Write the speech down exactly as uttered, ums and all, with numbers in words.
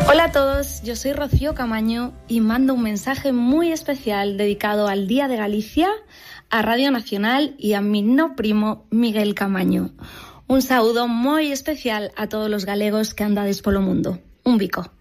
Hola a todos, yo soy Rocío Camaño y mando un mensaje muy especial dedicado al Día de Galicia, a Radio Nacional y a mi no primo Miguel Camaño. Un saúdo moi especial a todos os galegos que andades polo mundo. Un bico.